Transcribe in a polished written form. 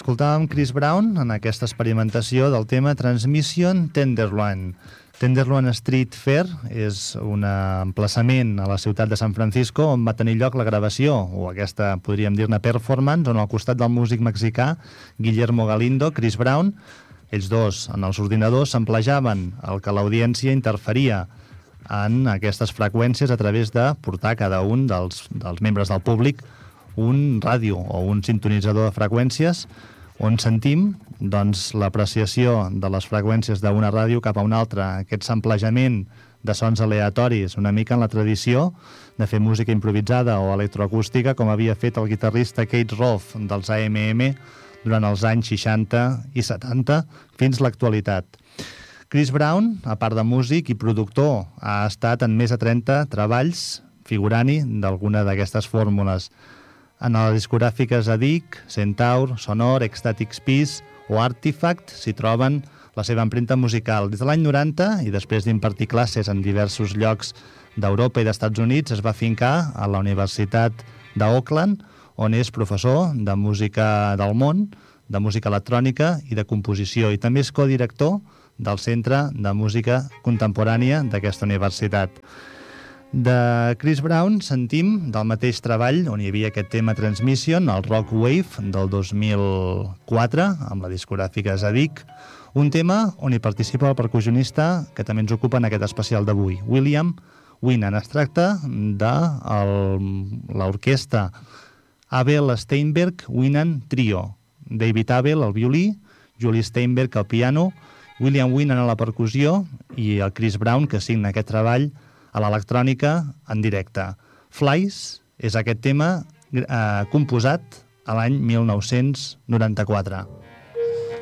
Escoltàvem Chris Brown en aquesta experimentació del tema Transmission Tenderloin. Tenderloin Street Fair és un emplaçament a la ciutat de San Francisco on va tenir lloc la gravació, o aquesta, podríem dir-ne, performance, on al costat del músic mexicà Guillermo Galindo, Chris Brown, ells dos, en els ordinadors, s'emplejaven el que l'audiència interferia en aquestes freqüències a través de portar cada un dels membres del públic un ràdio o un sintonitzador de freqüències on sentim doncs, l'apreciació de les freqüències d'una ràdio cap a una altra, aquest samplejament de sons aleatoris, una mica en la tradició de fer música improvisada o electroacústica, com havia fet el guitarrista Keith Rolfe dels AMM durant els anys 60 i 70 fins l'actualitat. Chris Brown, a part de músic i productor, ha estat en més de 30 treballs figurant-hi d'alguna d'aquestes fórmules. En les discogràfiques Adic, Centaur, Sonor, Ecstatic Peace o Artifact s'hi troben la seva empremta musical. Des de l'any 90, i després d'impartir classes en diversos llocs d'Europa i d'Estats Units, es va fincar a la Universitat d'Auckland, on és professor de música del món, de música electrònica i de composició, i també és codirector del Centre de Música Contemporània d'aquesta universitat. De Chris Brown sentim del mateix treball on hi havia aquest tema Transmission, el Rock Wave del 2004 amb la discogràfica Zadig, un tema on hi participa el percussionista que també ens ocupa en aquest especial d'avui, William Winnan. Es tracta de l'orquestra Abel Steinberg Winnan Trio, David Abel al violí, Julie Steinberg al piano, William Winnan a la percussió i el Chris Brown, que signa aquest treball a l'electrònica en directe. Flies és aquest tema composat a l'any 1994.